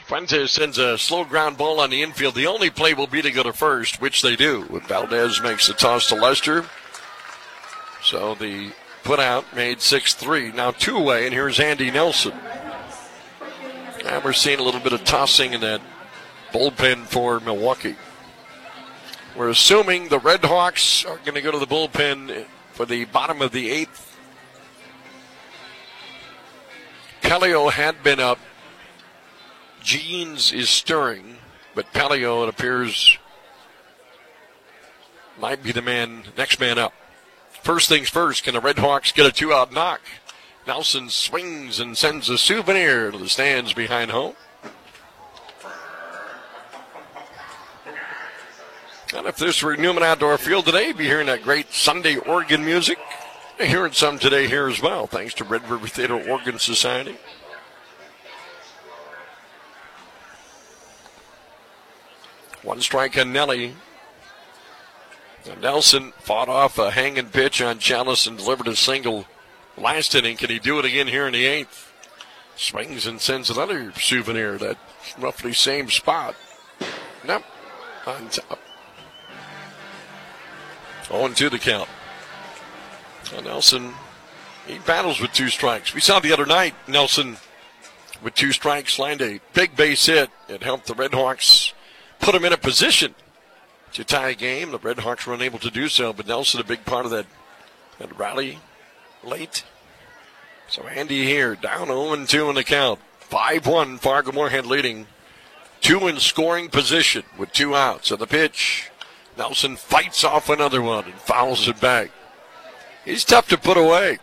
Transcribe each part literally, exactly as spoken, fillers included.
Fuentes sends a slow ground ball on the infield. The only play will be to go to first, which they do. When Valdez makes the toss to Lester. So the put out made six three. Now two away, and here's Andy Nelson. And we're seeing a little bit of tossing in that bullpen for Milwaukee. We're assuming the Red Hawks are going to go to the bullpen for the bottom of the eighth. Pelio had been up. Jeans is stirring, but Pelio, it appears, might be the man, next man up. First things first, can the Red Hawks get a two-out knock? Nelson swings and sends a souvenir to the stands behind home. And if this were Newman Outdoor Field today, you'd be hearing that great Sunday organ music. You're hearing some today here as well, thanks to Red River Theater Organ Society. One strike on Nelly. And Nelson fought off a hanging pitch on Chalice and delivered a single last inning. Can he do it again here in the eighth? Swings and sends another souvenir, that roughly same spot. Nope, on top. oh and two the count. So Nelson, he battles with two strikes. We saw the other night, Nelson with two strikes lined a big base hit. It helped the Red Hawks put him in a position to tie a game. The Red Hawks were unable to do so, but Nelson a big part of that, that rally late. So Andy here, down oh and two in the count. five one, Fargo Moorhead leading. Two in scoring position with two outs. So the pitch, Nelson fights off another one and fouls it back. He's tough to put away.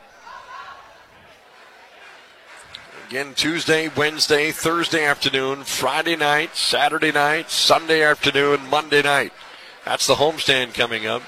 Again, Tuesday, Wednesday, Thursday afternoon, Friday night, Saturday night, Sunday afternoon, Monday night. That's the homestand coming up.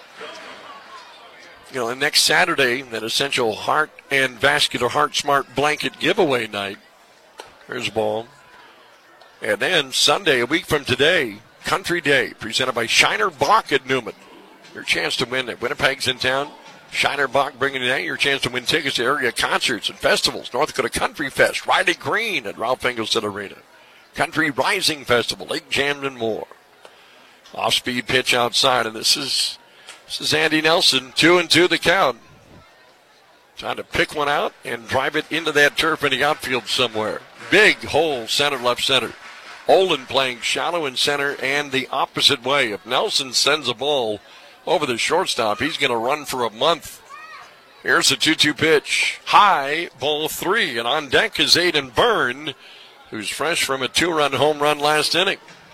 You know, and next Saturday, that essential heart and vascular heart smart blanket giveaway night. There's a ball. And then Sunday, a week from today, Country Day, presented by Shiner Bach at Newman. Your chance to win it. Winnipeg's in town. Shiner Bach bringing in your chance to win tickets to area concerts and festivals. North Dakota Country Fest, Riley Green at Ralph Engelstad Arena. Country Rising Festival, Lake Jam and more. Off-speed pitch outside, and this is this is Andy Nelson, two and two the count. Trying to pick one out and drive it into that turf in the outfield somewhere. Big hole, center, left center. Olin playing shallow in center and the opposite way. If Nelson sends a ball over the shortstop, he's going to run for a month. Here's a two two pitch. High, ball three. And on deck is Aiden Byrne, who's fresh from a two-run home run last inning.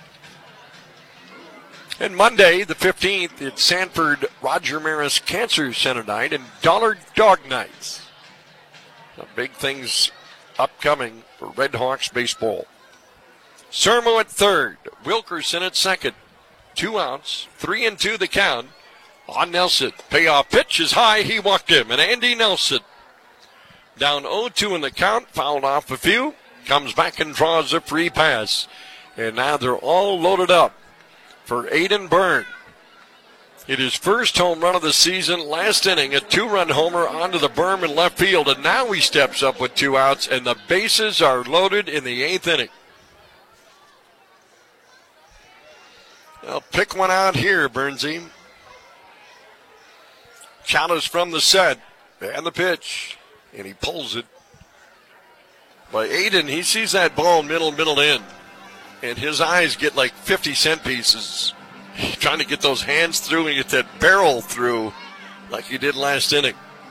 And Monday, the fifteenth, it's Sanford Roger Maris Cancer Center night and Dollar Dog Nights. Now, big things upcoming for Red Hawks baseball. Sermo at third, Wilkerson at second. Two outs, three and two the count on Nelson. Payoff pitch is high, he walked him, and Andy Nelson down oh two in the count, fouled off a few, comes back and draws a free pass. And now they're all loaded up for Aiden Byrne. It is first home run of the season, last inning, a two-run homer onto the berm in left field, and now he steps up with two outs, and the bases are loaded in the eighth inning. Well, pick one out here, Bernsey. Chalice from the set, and the pitch, and he pulls it. But Aiden, he sees that ball middle, middle in, and his eyes get like fifty cent pieces. He's trying to get those hands through and get that barrel through like he did last inning.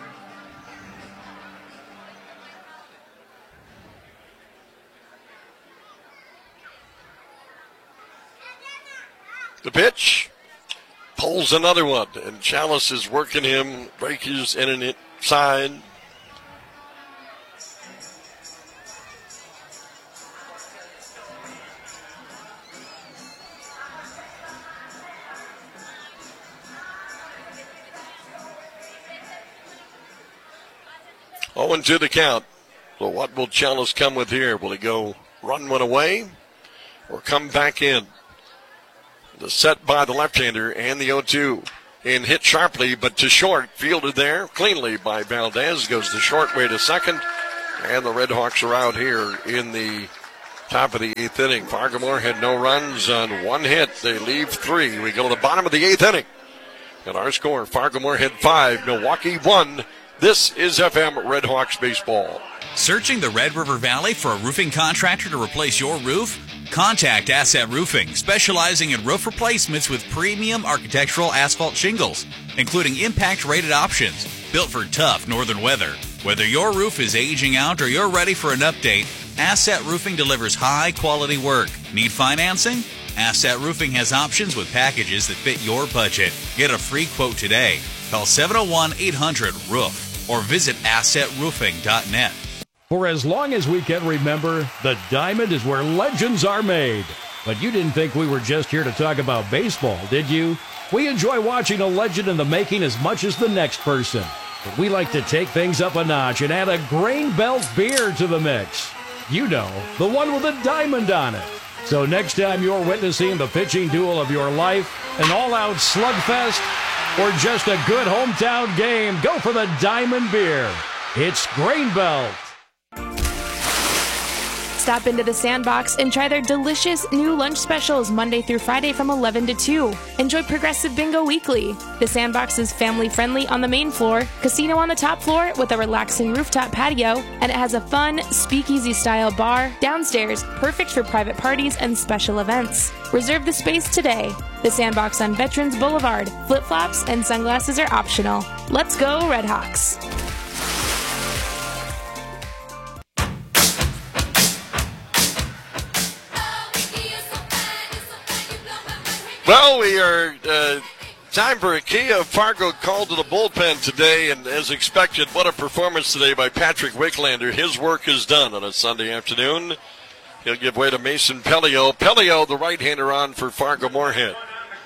The pitch pulls another one, and Chalice is working him, breakers in and inside. oh and two the count. So what will Chalice come with here? Will he go run one away or come back in? The set by the left-hander and the oh two. And hit sharply, but to short. Fielded there cleanly by Valdez. Goes the short way to second. And the Red Hawks are out here in the Top of the eighth inning. Fargo had no runs on one hit. They leave three. We go to the bottom of the eighth inning. And our score, Fargo had five, Milwaukee one. This is F M Red Hawks baseball. Searching the Red River Valley for a roofing contractor to replace your roof? Contact Asset Roofing, specializing in roof replacements with premium architectural asphalt shingles, including impact-rated options, built for tough northern weather. Whether your roof is aging out or you're ready for an update, Asset Roofing delivers high-quality work. Need financing? Asset Roofing has options with packages that fit your budget. Get a free quote today. Call seven oh one, eight hundred, roof or visit asset roofing dot net. For as long as we can remember, the Diamond is where legends are made. But you didn't think we were just here to talk about baseball, did you? We enjoy watching a legend in the making as much as the next person. But we like to take things up a notch and add a Grain Belt beer to the mix. You know, the one with a diamond on it. So next time you're witnessing the pitching duel of your life, an all-out slugfest, or just a good hometown game, go for the Diamond beer. It's Grain Belt. Stop into the Sandbox and try their delicious new lunch specials Monday through Friday from eleven to two. Enjoy Progressive Bingo weekly. The Sandbox is family-friendly on the main floor, casino on the top floor with a relaxing rooftop patio, and it has a fun speakeasy-style bar downstairs, perfect for private parties and special events. Reserve the space today. The Sandbox on Veterans Boulevard. Flip-flops and sunglasses are optional. Let's go, Red Hawks. Well, we are uh, time for a Kia. Fargo called to the bullpen today, and as expected, what a performance today by Patrick Wicklander. His work is done on a Sunday afternoon. He'll give way to Mason Pelio. Pelio, the right-hander, on for Fargo Moorhead.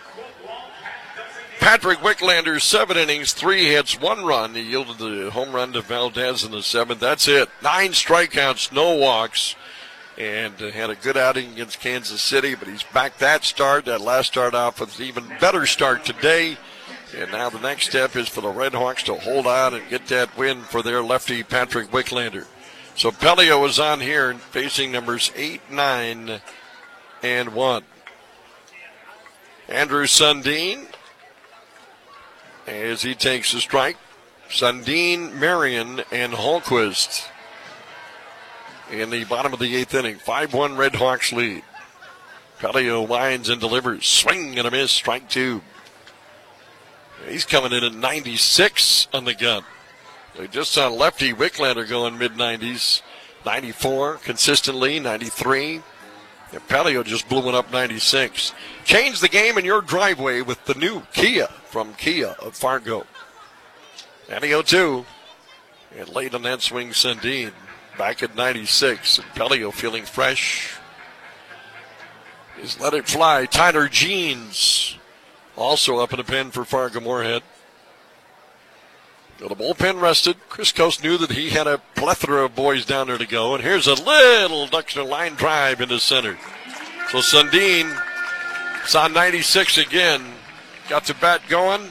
Patrick Wicklander, seven innings, three hits, one run. He yielded the home run to Valdez in the seventh. That's it. Nine strikeouts, no walks. And uh, had a good outing against Kansas City, but he's back that start, that last start off with an even better start today. And now the next step is for the Red Hawks to hold on and get that win for their lefty, Patrick Wicklander. So Pelio is on here facing numbers eight, nine, and one. Andrew Sundin, as he takes the strike. Sundin, Marion, and Holquist in the bottom of the eighth inning. five one Red Hawks lead. Pelio winds and delivers. Swing and a miss. Strike two. He's coming in at ninety-six on the gun. They just saw lefty Wicklander going mid nineties. ninety-four consistently. ninety-three. And Pelio just blew it up ninety-six. Change the game in your driveway with the new Kia from Kia of Fargo. And the oh two. And late on that swing, Sundin. Back at ninety-six, and Pelio feeling fresh. He's let it fly. Tyler Jeans also up in the pen for Fargo Moorhead. So the bullpen rested. Chris Coast knew that he had a plethora of boys down there to go, and here's a little Duxner line drive into center. So Sundin saw ninety-six again, got the bat going,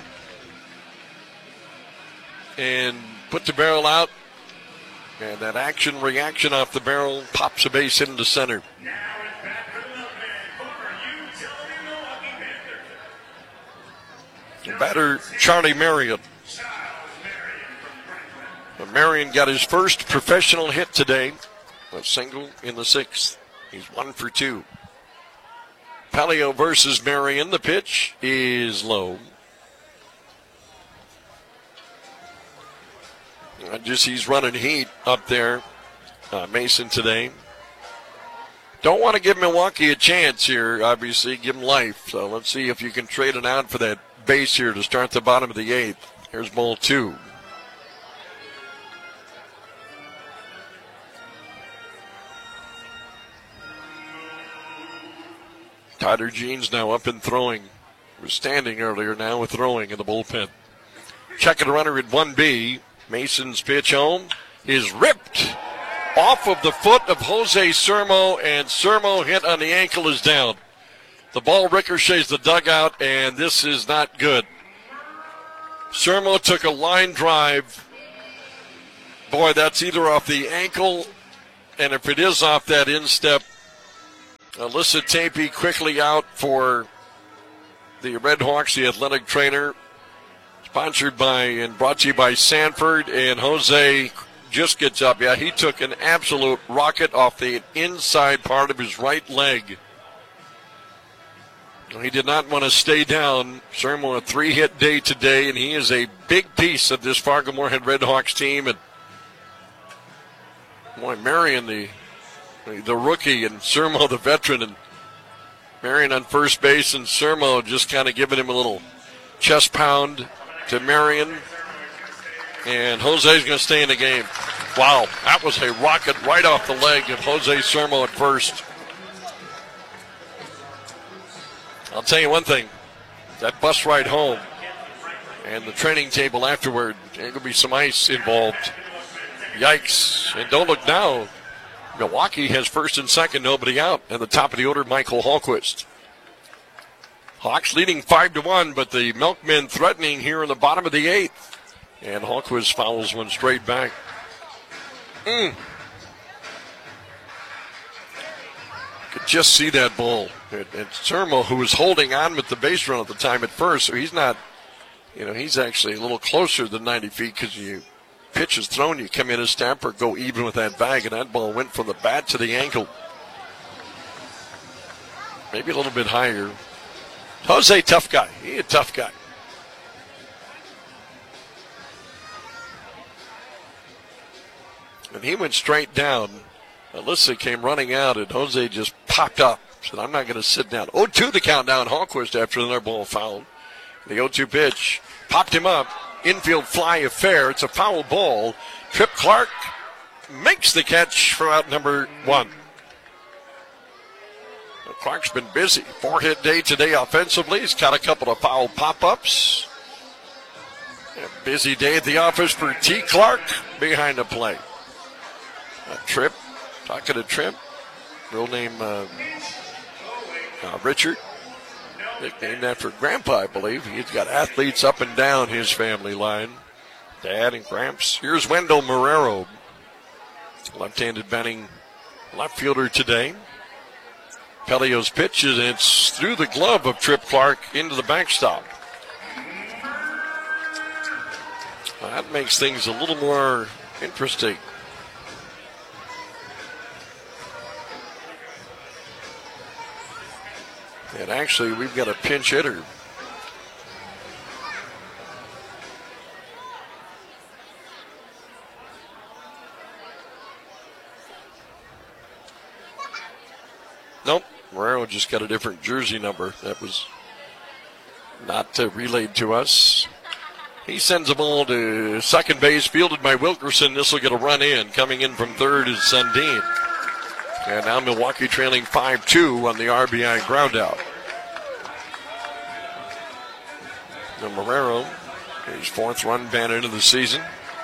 and put the barrel out. And that action reaction off the barrel pops a base into center. The batter, Charlie Marion. But Marion got his first professional hit today. A single in the sixth. He's one for two. Pelio versus Marion. The pitch is low. Just he's running heat up there, uh, Mason, today. Don't want to give Milwaukee a chance here, obviously, give them life. So let's see if you can trade it out for that base here to start the bottom of the eighth. Here's ball two. Tyler Jeans now up and throwing. He was standing earlier, now with throwing in the bullpen. Checking a runner at one B. Mason's pitch home is ripped off of the foot of Jose Sermo, and Sermo hit on the ankle is down. The ball ricochets the dugout, and this is not good. Sermo took a line drive. Boy, that's either off the ankle, and if it is off that instep, Alyssa Tapey quickly out for the Red Hawks, the athletic trainer. Sponsored by and brought to you by Sanford. And Jose just gets up. Yeah, he took an absolute rocket off the inside part of his right leg. He did not want to stay down. Sermo, a three-hit day today, and he is a big piece of this Fargo-Moorhead Red Hawks team. And boy, Marion, the the rookie, and Sermo, the veteran, and Marion on first base, and Sermo just kind of giving him a little chest pound to Marion. And Jose's going to stay in the game. Wow, that was a rocket right off the leg of Jose Sermo at first. I'll tell you one thing, that bus ride home and the training table afterward, there's going to be some ice involved. Yikes. And don't look now, Milwaukee has first and second, nobody out. And the top of the order, Michael Hallquist. Hawks leading five to one, but the Milkmen threatening here in the bottom of the eighth. And Hallquist fouls one straight back. Mm. Could just see that ball. And, and Sermo, who was holding on with the base run at the time at first, so he's not, you know, he's actually a little closer than ninety feet because you pitch is thrown, you come in a step or go even with that bag, and that ball went from the bat to the ankle. Maybe a little bit higher. Jose, tough guy. He a tough guy. And he went straight down. Alyssa came running out, and Jose just popped up. Said, I'm not going to sit down. oh two the countdown. Hallquist after another ball fouled. The oh two pitch popped him up. Infield fly affair. It's a foul ball. Trip Clark makes the catch for out number one. Well, Clark's been busy. Four-hit day today offensively. He's got a couple of foul pop-ups. A busy day at the office for T. Clark behind the plate. A Trip. Talking to Trip. Real name uh, uh, Richard. Nicknamed after Grandpa, I believe. He's got athletes up and down his family line. Dad and Gramps. Here's Wendell Marrero. Left-handed batting left fielder today. Pelio's pitch, and it's through the glove of Trip Clark into the backstop. Well, that makes things a little more interesting. And actually, we've got a pinch hitter. Nope, Marrero just got a different jersey number. That was not uh, relayed to us. He sends the ball to second base, fielded by Wilkerson. This will get a run in. Coming in from third is Sundin. And now Milwaukee trailing five two on the R B I groundout. Now Marrero, his fourth run banner into the season.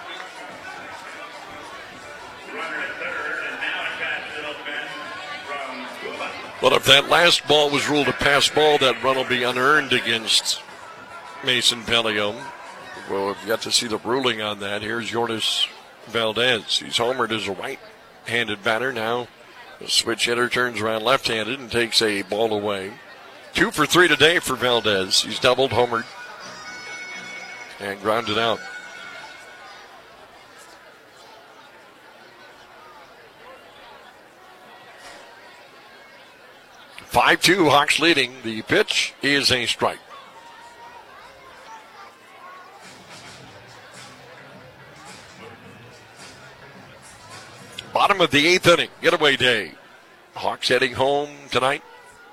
But if that last ball was ruled a pass ball, that run will be unearned against Mason Pelio. Well, we've got to see the ruling on that. Here's Yordas Valdez. He's homered as a right-handed batter. Now the switch hitter turns around left-handed and takes a ball away. Two for three today for Valdez. He's doubled, homered, and grounded out. five two, Hawks leading. The pitch is a strike. Bottom of the eighth inning, getaway day. Hawks heading home tonight.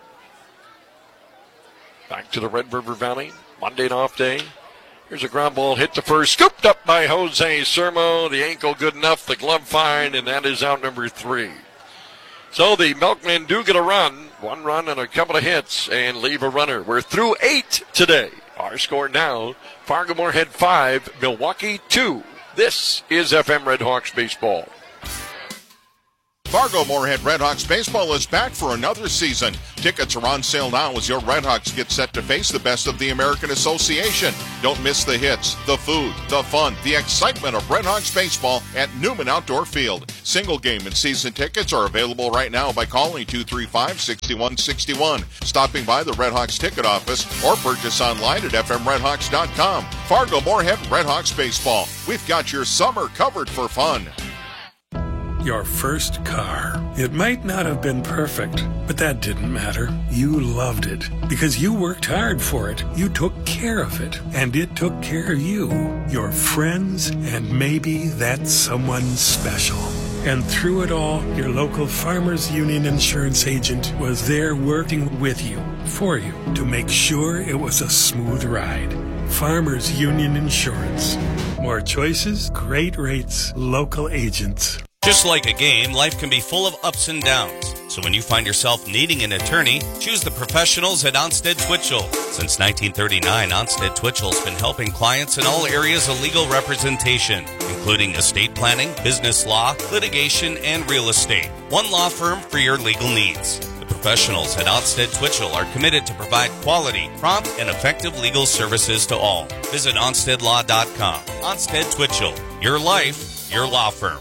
Back to the Red River Valley. Monday and off day. Here's a ground ball hit to first. Scooped up by Jose Sermo. The ankle good enough, the glove fine, and that is out number three. So the Milkmen do get a run. One run and a couple of hits and leave a runner. We're through eight today. Our score now, Fargo-Moorhead five, Milwaukee two. This is F M Red Hawks baseball. Fargo-Moorhead Redhawks baseball is back for another season. Tickets are on sale now as your Redhawks get set to face the best of the American Association. Don't miss the hits, the food, the fun, the excitement of Redhawks baseball at Newman Outdoor Field. Single game and season tickets are available right now by calling two three five, six one six one, stopping by the Redhawks ticket office, or purchase online at f m redhawks dot com. Fargo-Moorhead Redhawks baseball. We've got your summer covered for fun. Your first car. It might not have been perfect, but that didn't matter. You loved it because you worked hard for it. You took care of it, and it took care of you, your friends, and maybe that someone special. And through it all, your local Farmers Union insurance agent was there working with you, for you, to make sure it was a smooth ride. Farmers Union Insurance. More choices, great rates, local agents. Just like a game, life can be full of ups and downs. So when you find yourself needing an attorney, choose the professionals at Onstead Twitchell. Since nineteen thirty-nine, Onstead Twitchell's been helping clients in all areas of legal representation, including estate planning, business law, litigation, and real estate. One law firm for your legal needs. The professionals at Onstead Twitchell are committed to provide quality, prompt, and effective legal services to all. Visit onstead law dot com. Onstead Twitchell. Your life, your law firm.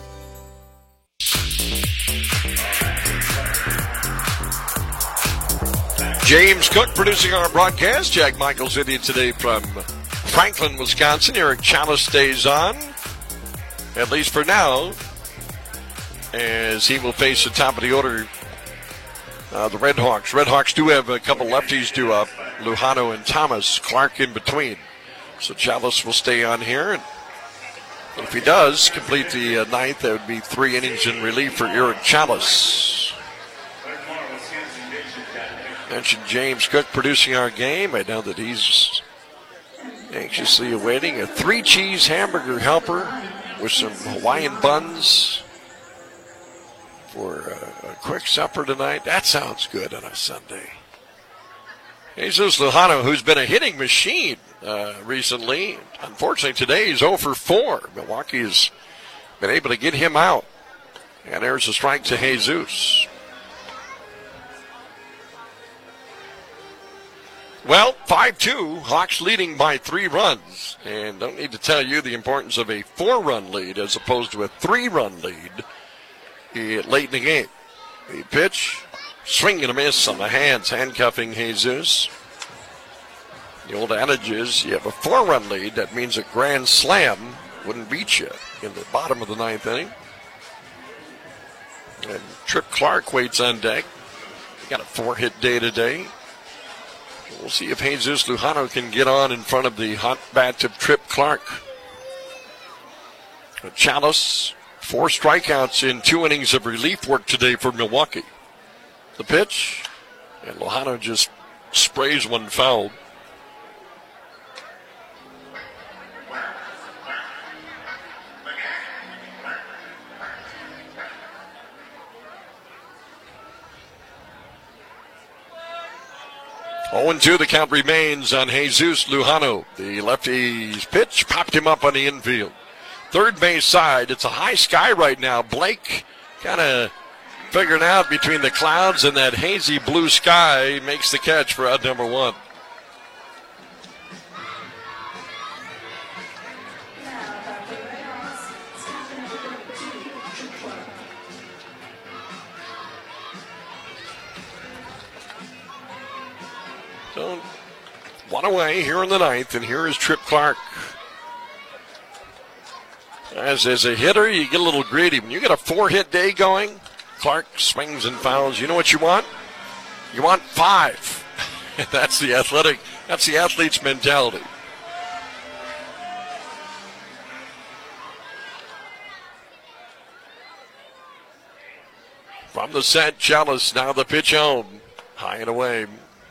James Cook producing our broadcast. Jack Michaels with you today from Franklin, Wisconsin. Eric Chalice stays on, at least for now, as he will face the top of the order, uh, the Redhawks. Redhawks do have a couple lefties due up, Lujano and Thomas, Clark in between. So Chalice will stay on here. And if he does complete the uh, ninth, that would be three innings in relief for Eric Chalice. Mentioned James Cook producing our game. I know that he's anxiously awaiting a three-cheese hamburger helper with some Hawaiian buns for a, a quick supper tonight. That sounds good on a Sunday. Jesus Lujano, who's been a hitting machine uh, recently. Unfortunately, today he's oh for four. Milwaukee has been able to get him out. And there's a strike to Jesus. Well, five two, Hawks leading by three runs. And don't need to tell you the importance of a four-run lead as opposed to a three-run lead late in the game. The pitch, swing and a miss on the hands, handcuffing Jesus. The old adage is you have a four-run lead, that means a grand slam wouldn't beat you in the bottom of the ninth inning. And Trip Clark waits on deck. Got a four-hit day today. We'll see if Jesus Lujano can get on in front of the hot bat of Trip Clark. Chalice, four strikeouts in two innings of relief work today for Milwaukee. The pitch, and Lujano just sprays one foul. oh and two, the count remains on Jesus Lujano. The lefty's pitch popped him up on the infield. Third base side, it's a high sky right now. Blake kind of figuring out between the clouds and that hazy blue sky, makes the catch for out number one. So, one away here in the ninth, and here is Trip Clark. As, as a hitter, you get a little greedy. When you get a four-hit day going, Clark swings and fouls. You know what you want? You want five. That's the athletic, that's the athlete's mentality. From the set, Chalice, now the pitch on. High and away.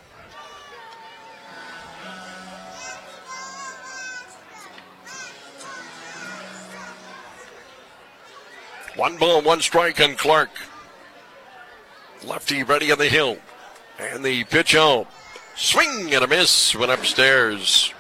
One ball, one strike on Clark. Lefty ready on the hill. And the pitch on. Swing and a miss, went upstairs.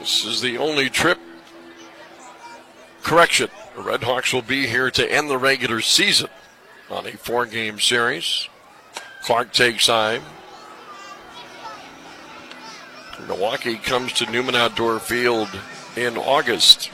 This is the only trip. Correction, the Red Hawks will be here to end the regular season on a four-game series. Clark takes time. Milwaukee comes to Newman Outdoor Field in August.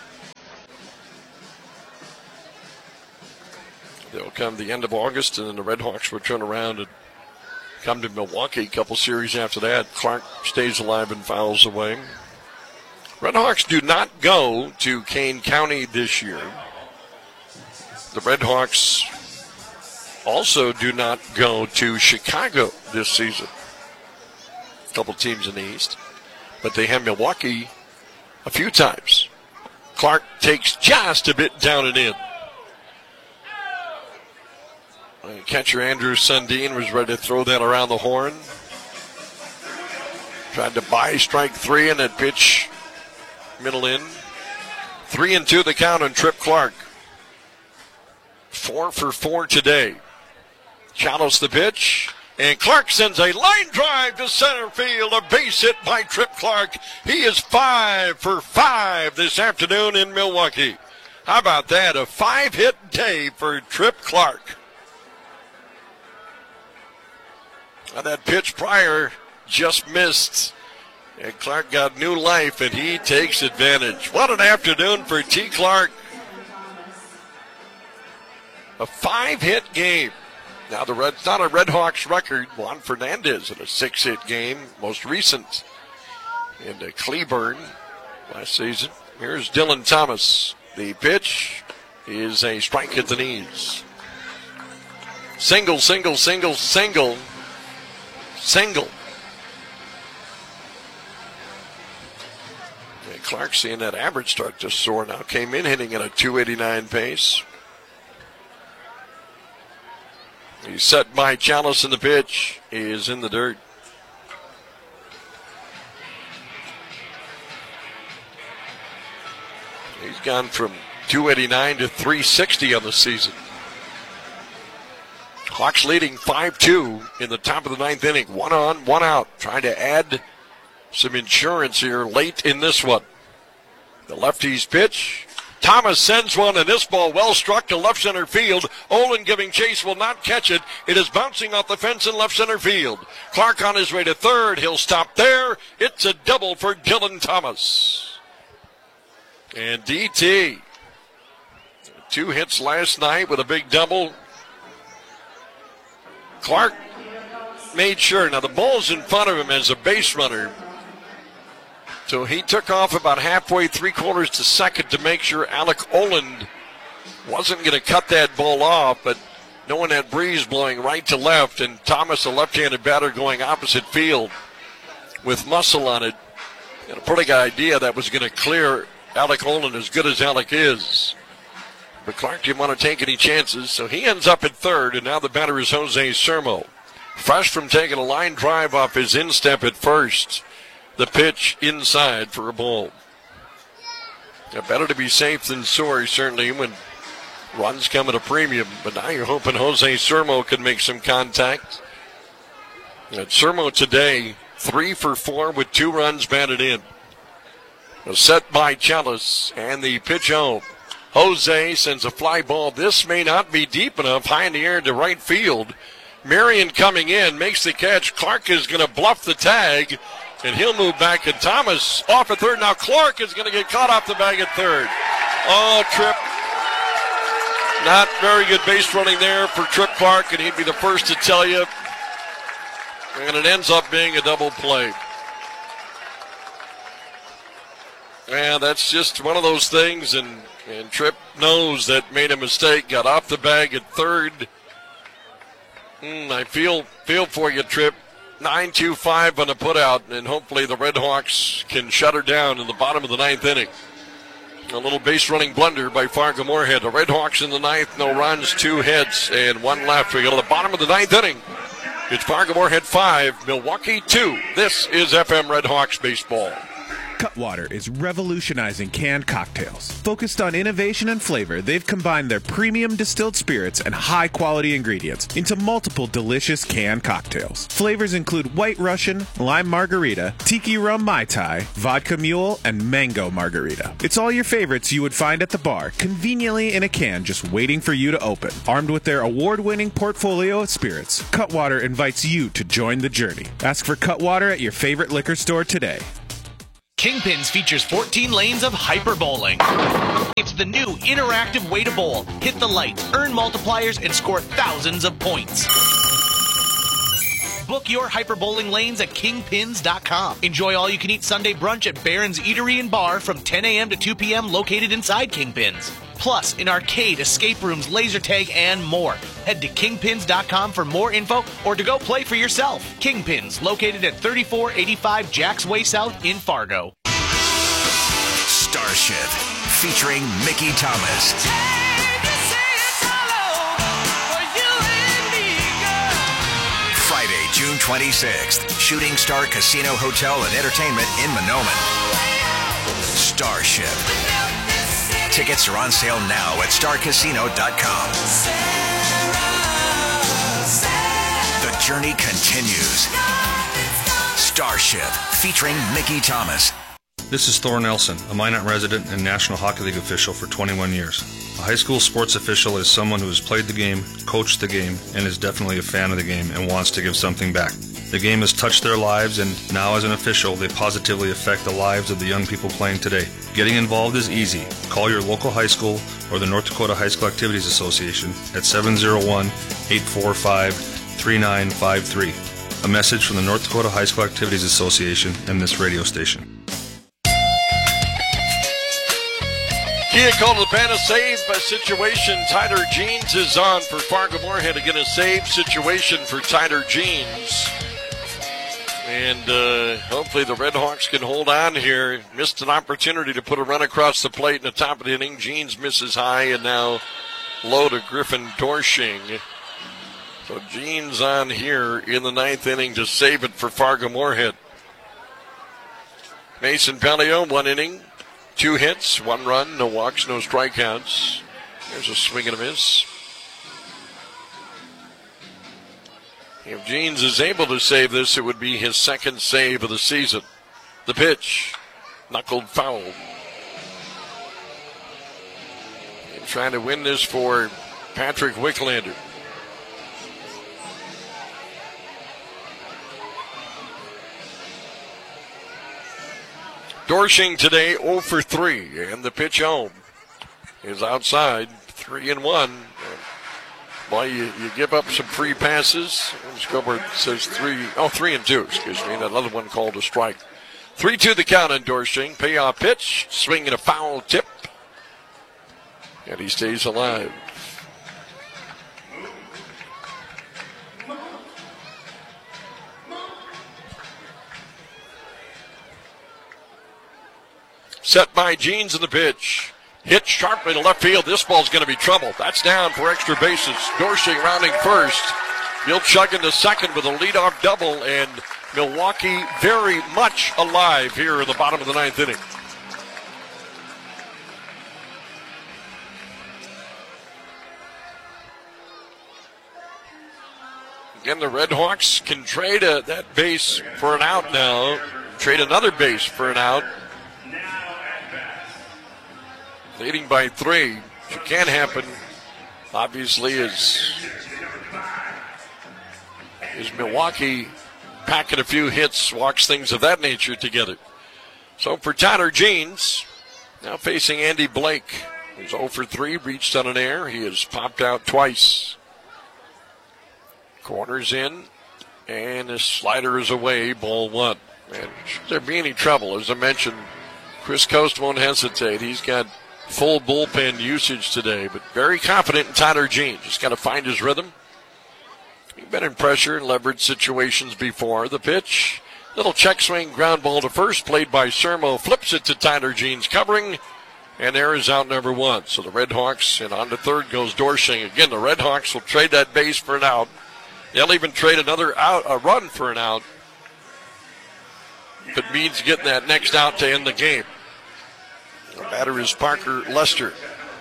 They'll come the end of August, and then the Red Hawks will turn around and come to Milwaukee a couple series after that. Clark stays alive and fouls away. Red Hawks do not go to Kane County this year. The Red Hawks also do not go to Chicago this season. A couple teams in the East. But they have Milwaukee a few times. Clark takes just a bit down and in. Catcher Andrew Sundin was ready to throw that around the horn. Tried to buy strike three, and that pitch middle in. Three and two the count on Trip Clark. Four for four today. Chalice the pitch, and Clark sends a line drive to center field. A base hit by Trip Clark. He is five for five this afternoon in Milwaukee. How about that? A five-hit day for Trip Clark. And that pitch prior just missed. And Clark got new life, and he takes advantage. What an afternoon for T. Clark. A five-hit game. Now, the Red, it's not a Red Hawks record. Juan Fernandez in a six-hit game, most recent in the Cleburne last season. Here's Dylan Thomas. The pitch is a strike at the knees. Single, single, single, single. Single. And Clark seeing that average start to soar now. Came in hitting at a two eighty-nine pace. He's set by Chalice in the pitch. He is in the dirt. He's gone from two eighty-nine to three sixty on the season. Hawks leading five two in the top of the ninth inning. One on, one out. Trying to add some insurance here late in this one. The lefty's pitch. Thomas sends one, and this ball well struck to left center field. Olin giving chase, will not catch it. It is bouncing off the fence in left center field. Clark on his way to third. He'll stop there. It's a double for Dylan Thomas. And D T. Two hits last night with a big double. Clark made sure. Now the ball's in front of him as a base runner. So he took off about halfway, three quarters to second to make sure Alec Oland wasn't going to cut that ball off, but knowing that breeze blowing right to left, and Thomas, a left-handed batter, going opposite field with muscle on it, and a pretty good idea that was going to clear Alec Oland as good as Alec is. But Clark didn't want to take any chances, so he ends up at third, and now the batter is Jose Sermo. Fresh from taking a line drive off his instep at first. The pitch inside for a ball. Yeah, better to be safe than sorry, certainly, when runs come at a premium. But now you're hoping Jose Sermo can make some contact. And Sermo today, three for four with two runs batted in. A set by Chalice, and the pitch home. Jose sends a fly ball. This may not be deep enough, high in the air to right field. Marion coming in, makes the catch. Clark is going to bluff the tag, and he'll move back. And Thomas off at third. Now Clark is going to get caught off the bag at third. Oh, Trip. Not very good base running there for Trip Clark, and he'd be the first to tell you. And it ends up being a double play. Yeah, that's just one of those things, and, and Tripp knows that made a mistake, got off the bag at third. Mm, I feel feel for you, Tripp. nine two five on the putout, and hopefully the Red Hawks can shut her down in the bottom of the ninth inning. A little base running blunder by Fargo Moorhead. The Red Hawks in the ninth, no runs, two hits, and one left. We go to the bottom of the ninth inning. It's Fargo Moorhead five, Milwaukee two. This is F M Red Hawks baseball. Cutwater is revolutionizing canned cocktails. Focused on innovation and flavor, they've combined their premium distilled spirits and high-quality ingredients into multiple delicious canned cocktails. Flavors include White Russian, Lime Margarita, Tiki Rum Mai Tai, Vodka Mule, and Mango Margarita. It's all your favorites you would find at the bar, conveniently in a can just waiting for you to open. Armed with their award-winning portfolio of spirits, Cutwater invites you to join the journey. Ask for Cutwater at your favorite liquor store today. Kingpins features fourteen lanes of hyper bowling. It's the new interactive way to bowl. Hit the lights, earn multipliers, and score thousands of points. Book your hyper bowling lanes at kingpins dot com. Enjoy all-you-can-eat Sunday brunch at Barron's Eatery and Bar from ten a.m. to two p.m. located inside Kingpins. Plus, an arcade, escape rooms, laser tag, and more. Head to kingpins dot com for more info or to go play for yourself. Kingpins, located at thirty-four eighty-five Jacks Way South in Fargo. Starship, featuring Mickey Thomas. Friday, June twenty-sixth, Shooting Star Casino Hotel and Entertainment in Monoman. Starship. Tickets are on sale now at star casino dot com. The journey continues. Starship, featuring Mickey Thomas. This is Thor Nelson, a Minot resident and National Hockey League official for twenty-one years. A high school sports official is someone who has played the game, coached the game, and is definitely a fan of the game and wants to give something back. The game has touched their lives, and now as an official, they positively affect the lives of the young people playing today. Getting involved is easy. Call your local high school or the North Dakota High School Activities Association at seven oh one, eight four five, three nine five three. A message from the North Dakota High School Activities Association and this radio station. Kia called the pen a save situation. Tyler Jeans is on for Fargo Moorhead. Again, a save situation for Tyler Jeans. And uh, hopefully the Red Hawks can hold on here. Missed an opportunity to put a run across the plate in the top of the inning. Jeans misses high and now low to Griffin Dorsching. So Jeans on here in the ninth inning to save it for Fargo Moorhead. Mason Pelliot, one inning. Two hits, one run, no walks, no strikeouts. There's a swing and a miss. If Jeans is able to save this, it would be his second save of the season. The pitch, knuckled foul. And trying to win this for Patrick Wicklander. Dorsching today oh for three, and the pitch home is outside, three and one. Well, you, you give up some free passes. Scoreboard says three, oh, three and two, excuse me. Another one called a strike. three two the count on Dorsching. Payoff pitch, swing and a foul tip, and he stays alive. Set by Jeans in the pitch. Hit sharply to left field. This ball's going to be trouble. That's down for extra bases. Dorsching rounding first. He'll chug into second with a leadoff double, and Milwaukee very much alive here in the bottom of the ninth inning. Again, the Red Hawks can trade a, that base for an out now. Trade another base for an out. Leading by three, which can happen, obviously, is, is Milwaukee packing a few hits, walks, things of that nature together. So for Tyler Jeans, now facing Andy Blake, who's oh for three, reached on an air. He has popped out twice. Corners in, and the slider is away, ball one. And should there be any trouble, as I mentioned, Chris Coast won't hesitate. He's got full bullpen usage today, but very confident in Tyler Jeans. Just got to find his rhythm. He's been in pressure and leverage situations before. The pitch, little check swing, ground ball to first, played by Sermo, flips it to Tyler Jeans, covering, and there is out number one. So the Red Hawks, and on to third goes Dorsching. Again, the Red Hawks will trade that base for an out. They'll even trade another out, a run for an out. if it means getting that next out to end the game. The batter is Parker Lester.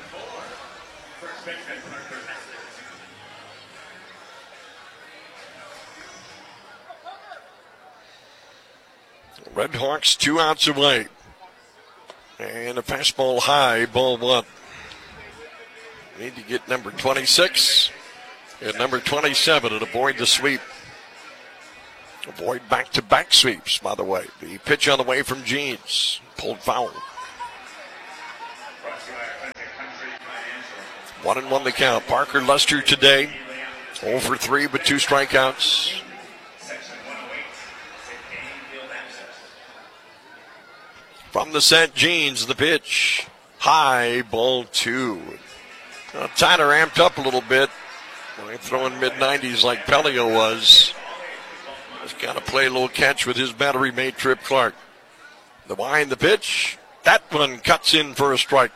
Red Hawks two outs away. And a fastball high, ball one. Need to get number twenty-six and number twenty-seven and avoid the sweep. Avoid back-to-back sweeps, by the way. The pitch on the way from Jeans. Pulled foul. One and one the count. Parker Lester today. oh for three with two strikeouts. From the set, Jeans, the pitch. High, ball two. Now, Tyler amped up a little bit. Throwing mid nineties like Pelio was. He's got to play a little catch with his battery mate, Trip Clark. The wind, the pitch. That one cuts in for a strike.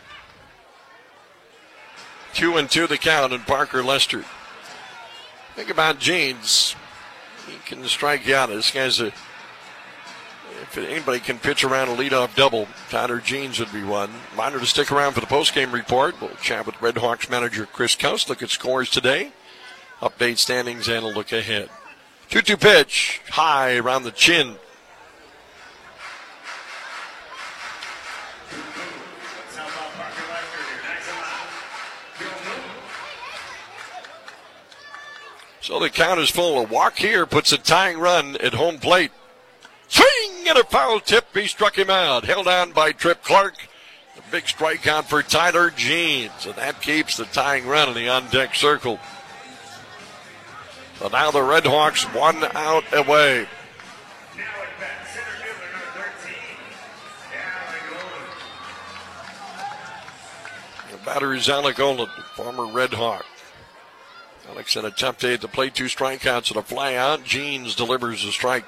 Two and two the count, and Parker Lester. Think about Jeans. He can strike you out. This guy's a... If anybody can pitch around a leadoff double, Tyler Jeans would be one. Reminder to stick around for the postgame report. We'll chat with Red Hawks manager Chris Coast. Look at scores today, update standings, and a look ahead. two two pitch, high around the chin. So the count is full. A walk here puts a tying run at home plate. Swing and a foul tip. He struck him out. Held on by Trip Clark. A big strikeout for Tyler Jeans. And that keeps the tying run in the on-deck circle. So now the Red Hawks one out away. The batter is Alec Olin, former Red Hawk. Alex had a tough day at the plate. Two strikeouts and a fly out. Jeans delivers a strike.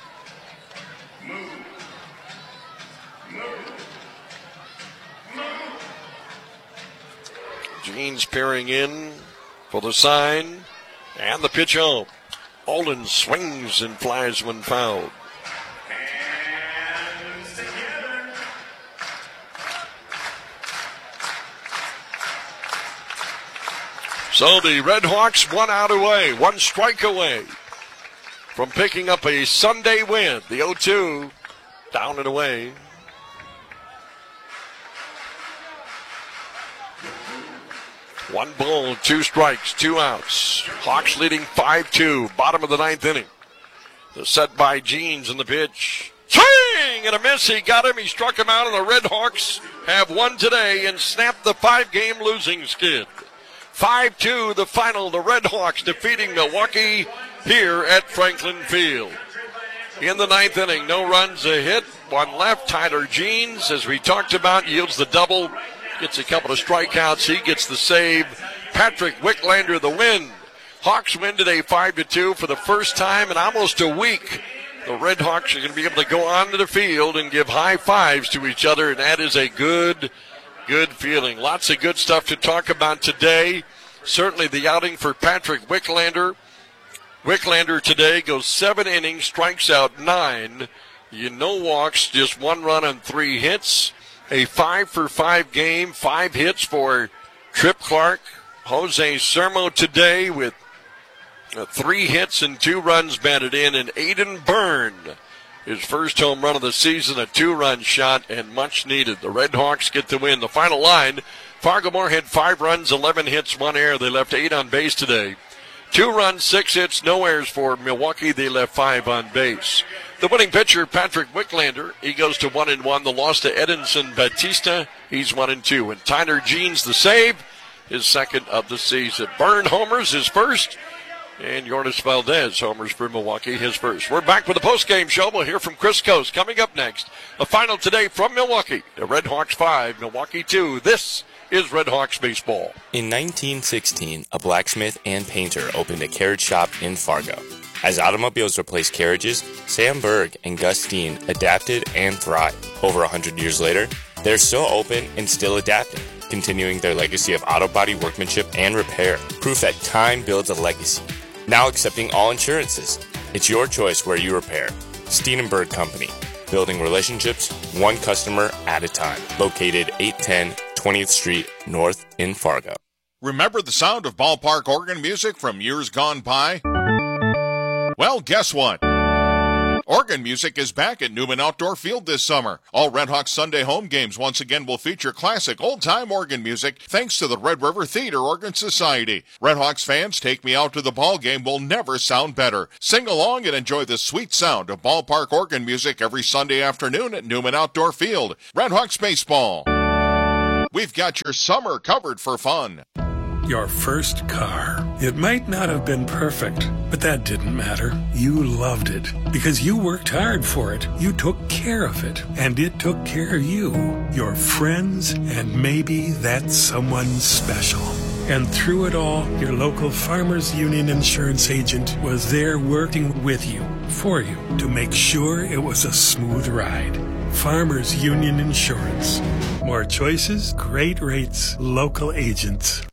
Jeans peering in for the sign and the pitch home. Olin swings and flies when fouled. So the Red Hawks one out away, one strike away from picking up a Sunday win. The oh two down and away. One ball, two strikes, two outs. Hawks leading five two, bottom of the ninth inning. The set by Jeans in the pitch. Swing and a miss. He got him. He struck him out, and the Red Hawks have won today and snapped the five-game losing skid. five two, the final. The Red Hawks defeating Milwaukee here at Franklin Field. In the ninth inning, no runs, a hit, one left. Tyler Jeans, as we talked about, yields the double. Gets a couple of strikeouts. He gets the save. Patrick Wicklander the win. Hawks win today five to two for the first time in almost a week. The Red Hawks are going to be able to go onto the field and give high fives to each other, and that is a good, good feeling. Lots of good stuff to talk about today. Certainly the outing for Patrick Wicklander. Wicklander today goes seven innings, strikes out nine. You no walks, just one run on three hits. A five for five game, five hits for Trip Clark. Jose Sermo today with uh, three hits and two runs batted in. And Aiden Byrne, his first home run of the season, a two-run shot and much needed. The Red Hawks get the win. The final line, Fargo had five runs, eleven hits, one error. They left eight on base today. Two runs, six hits, no errors for Milwaukee. They left five on base. The winning pitcher, Patrick Wicklander, he goes to one and one. The loss to Edinson Batista, he's one and two. And Tyler Jeans, the save, his second of the season. Byrne homers, his first. And Yoenis Valdez homers for Milwaukee, his first. We're back with the postgame show. We'll hear from Chris Coast coming up next. A final today from Milwaukee. The Red Hawks five, Milwaukee two. This is Red Hawks baseball. In nineteen sixteen, a blacksmith and painter opened a carriage shop in Fargo. As automobiles replaced carriages, Sam Berg and Gus Steen adapted and thrived. Over one hundred years later, they're still open and still adapting, continuing their legacy of auto body workmanship and repair. Proof that time builds a legacy. Now accepting all insurances. It's your choice where you repair. Steenenberg Company, building relationships one customer at a time. Located eight ten twentieth Street North in Fargo. Remember the sound of ballpark organ music from years gone by? Well, guess what? Organ music is back at Newman Outdoor Field this summer. All Redhawks Sunday home games once again will feature classic old-time organ music thanks to the Red River Theater Organ Society. Redhawks fans, Take Me Out to the Ball Game will never sound better. Sing along and enjoy the sweet sound of ballpark organ music every Sunday afternoon at Newman Outdoor Field. Redhawks baseball. We've got your summer covered for fun. Your first car. It might not have been perfect, but that didn't matter. You loved it because you worked hard for it. You took care of it, and it took care of you, your friends, and maybe that someone special. And through it all, your local Farmers Union insurance agent was there working with you, for you, to make sure it was a smooth ride. Farmers Union Insurance. More choices, great rates, local agents.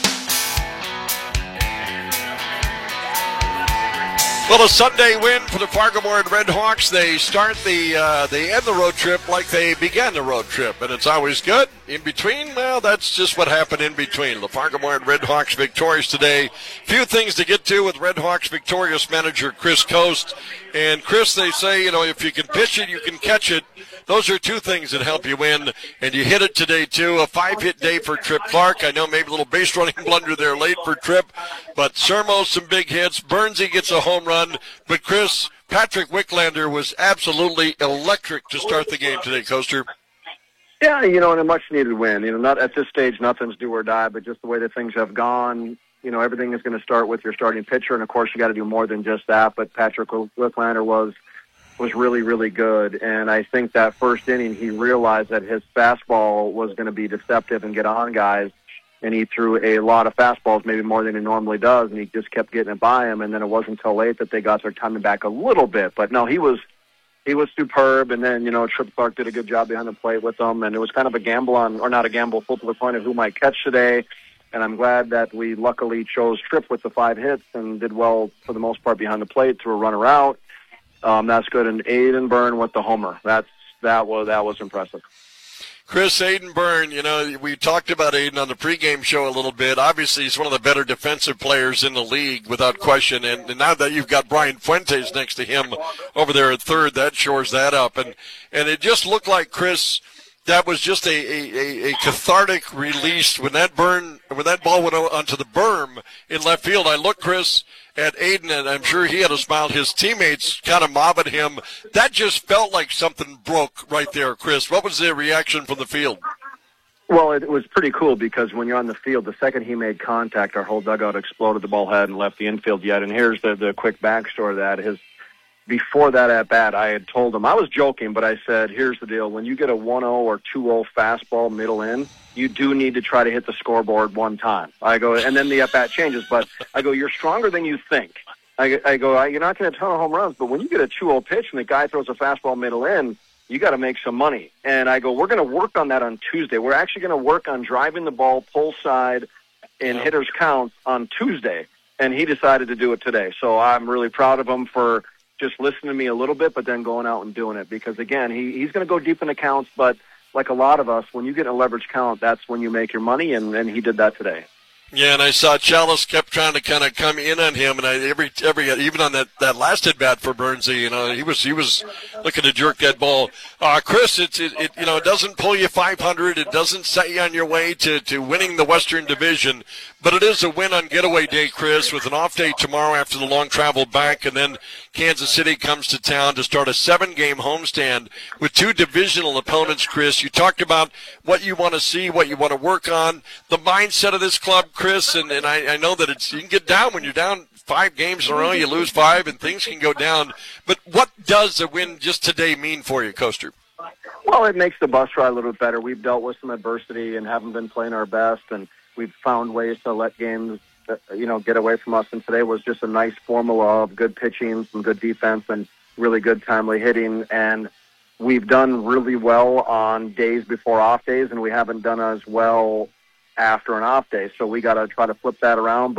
Well, a Sunday win for the Fargo-Moorhead Redhawks. They start the, uh, they end the road trip like they began the road trip, and it's always good. In between, well, that's just what happened in between. The Fargo-Moorhead Redhawks victorious today. Few things to get to with Redhawks victorious manager Chris Coast. And Chris, they say, you know, if you can pitch it, you can catch it. Those are two things that help you win, and you hit it today, too. A five-hit day for Trip Clark. I know maybe a little base-running blunder there late for Trip, but Sermo, some big hits. Burnsy gets a home run. But, Chris, Patrick Wicklander was absolutely electric to start the game today, Coaster. Yeah, you know, and a much-needed win. You know, not at this stage, nothing's do or die, but just the way that things have gone, you know, everything is going to start with your starting pitcher, and, of course, you got to do more than just that, but Patrick Wicklander was was really, really good. And I think that first inning he realized that his fastball was going to be deceptive and get on guys, and he threw a lot of fastballs, maybe more than he normally does, and he just kept getting it by him. And then it wasn't until late that they got their timing back a little bit. But, no, he was he was superb. And then, you know, Trip Clark did a good job behind the plate with them, and it was kind of a gamble on, or not a gamble, flip of the coin of who might catch today. And I'm glad that we luckily chose Tripp with the five hits and did well for the most part behind the plate, threw a runner out. Um, that's good. And Aiden Byrne with the homer. That's that was that was impressive. Chris, Aiden Byrne, you know, we talked about Aiden on the pregame show a little bit. Obviously, he's one of the better defensive players in the league, without question. And, and now that you've got Brian Fuentes next to him over there at third, that shores that up. And and it just looked like, Chris, that was just a, a, a cathartic release when that burn when that ball went onto the berm in left field. I looked, Chris, at Aiden, and I'm sure he had a smile. His teammates kind of mobbing him. That just felt like something broke right there, Chris. What was the reaction from the field? Well, it was pretty cool because when you're on the field, the second he made contact, our whole dugout exploded. The ball hadn't left the infield yet. And here's the, the quick backstory of that. His Before that at-bat, I had told him, I was joking, but I said, here's the deal. When you get a one oh or two oh fastball middle in, you do need to try to hit the scoreboard one time. I go, and then the at-bat changes, but I go, you're stronger than you think. I, I go, you're not going to ton of home runs, but when you get a two oh pitch and the guy throws a fastball middle in, you got to make some money. And I go, we're going to work on that on Tuesday. We're actually going to work on driving the ball pull side in hitters count on Tuesday. And he decided to do it today. So I'm really proud of him for just listening to me a little bit, but then going out and doing it. Because, again, he, he's going to go deep in the counts, but like a lot of us, when you get a leverage count, that's when you make your money, and, and he did that today. Yeah, and I saw Chalice kept trying to kind of come in on him, and I, every every even on that, that last at bat for Burnsy, you know, he was he was looking to jerk that ball. Uh, Chris, it's it, it you know it doesn't pull you five hundred, it doesn't set you on your way to, to winning the Western Division, but it is a win on getaway day, Chris, with an off day tomorrow after the long travel back, and then Kansas City comes to town to start a seven-game homestand with two divisional opponents. Chris, you talked about what you want to see, what you want to work on, the mindset of this club, Chris, and, and I, I know that it's you can get down when you're down five games in a row, you lose five, and things can go down. But what does a win just today mean for you, Coaster? Well, it makes the bus ride a little bit better. We've dealt with some adversity and haven't been playing our best, and we've found ways to let games, you know, get away from us. And today was just a nice formula of good pitching, some good defense, and really good timely hitting. And we've done really well on days before off days, and we haven't done as well after an off day. So we got to try to flip that around. But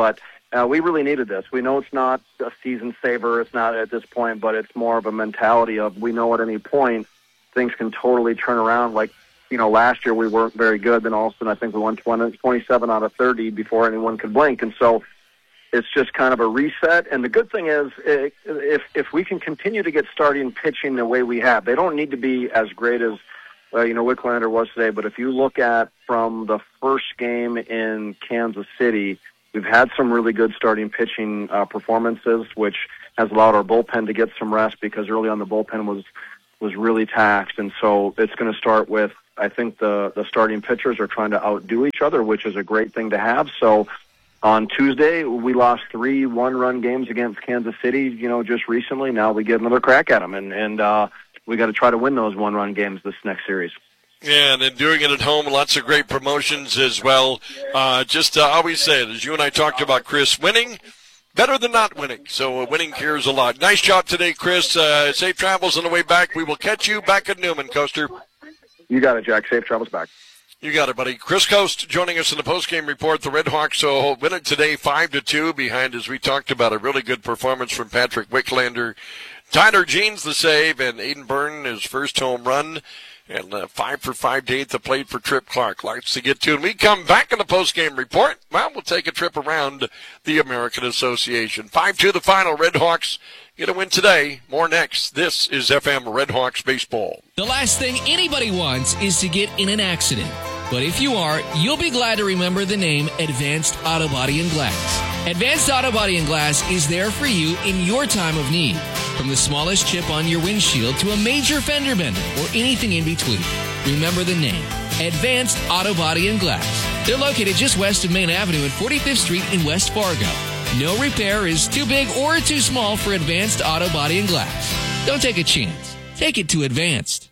Uh, we really needed this. We know it's not a season saver. It's not at this point, but it's more of a mentality of we know at any point things can totally turn around. Like, you know, last year we weren't very good. Then all of a sudden I think we won twenty, twenty-seven out of thirty before anyone could blink. And so it's just kind of a reset. And the good thing is if if we can continue to get starting pitching the way we have, they don't need to be as great as, uh, you know, Wicklander was today. But if you look at from the first game in Kansas City, we've had some really good starting pitching uh, performances, which has allowed our bullpen to get some rest because early on the bullpen was was really taxed. And so it's going to start with, I think the, the starting pitchers are trying to outdo each other, which is a great thing to have. So on Tuesday, we lost three one-run games against Kansas City, you know, just recently. Now we get another crack at them, and, and uh, we got to try to win those one-run games this next series. Yeah, and then doing it at home, lots of great promotions as well. Uh, just uh, always say it, as you and I talked about, Chris, winning, better than not winning. So uh, winning cares a lot. Nice job today, Chris. Uh, safe travels on the way back. We will catch you back at Newman, Coaster. You got it, Jack. Safe travels back. You got it, buddy. Chris Coast joining us in the postgame report. The Red Hawks so win it today five to two behind, as we talked about, a really good performance from Patrick Wicklander. Tyler Jeans the save, and Aiden Byrne his first home run. And uh, five for five to eight the plate for Trip Clark. Lots to get to. And we come back in the postgame report. Well, we'll take a trip around the American Association. five two the final. Red Hawks get a win today. More next. This is F M Red Hawks Baseball. The last thing anybody wants is to get in an accident. But if you are, you'll be glad to remember the name Advanced Auto Body and Glass. Advanced Auto Body and Glass is there for you in your time of need. From the smallest chip on your windshield to a major fender bender or anything in between. Remember the name, Advanced Auto Body and Glass. They're located just west of Main Avenue at forty-fifth Street in West Fargo. No repair is too big or too small for Advanced Auto Body and Glass. Don't take a chance. Take it to Advanced.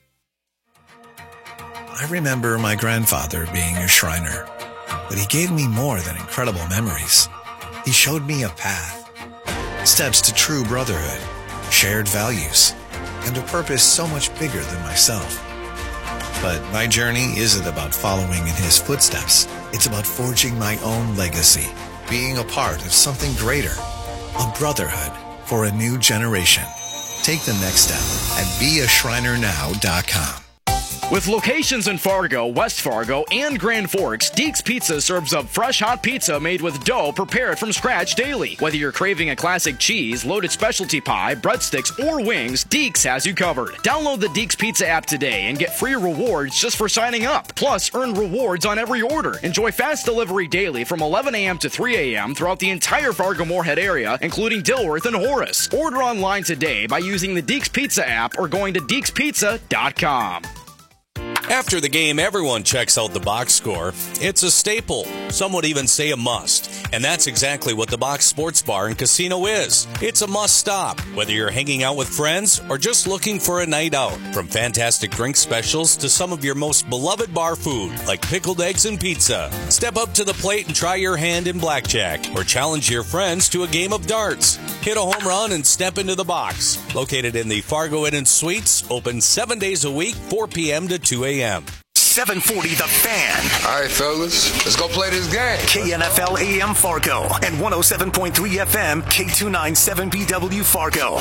I remember my grandfather being a Shriner, but he gave me more than incredible memories. He showed me a path, steps to true brotherhood, shared values, and a purpose so much bigger than myself. But my journey isn't about following in his footsteps. It's about forging my own legacy, being a part of something greater, a brotherhood for a new generation. Take the next step at be a shriner now dot com. With locations in Fargo, West Fargo, and Grand Forks, Deeks Pizza serves up fresh hot pizza made with dough prepared from scratch daily. Whether you're craving a classic cheese, loaded specialty pie, breadsticks, or wings, Deeks has you covered. Download the Deeks Pizza app today and get free rewards just for signing up. Plus, earn rewards on every order. Enjoy fast delivery daily from eleven a.m. to three a.m. throughout the entire Fargo-Moorhead area, including Dilworth and Horace. Order online today by using the Deeks Pizza app or going to deeks pizza dot com. After the game, everyone checks out the box score. It's a staple. Some would even say a must. And that's exactly what the Box Sports Bar and Casino is. It's a must stop, whether you're hanging out with friends or just looking for a night out. From fantastic drink specials to some of your most beloved bar food, like pickled eggs and pizza. Step up to the plate and try your hand in blackjack, or challenge your friends to a game of darts. Hit a home run and step into the box. Located in the Fargo Inn and Suites, open seven days a week, four p.m. to two a.m. seven forty The Fan. All right, fellas, let's go play this game. K N F L A M Fargo and one oh seven point three F M K two ninety-seven B W Fargo.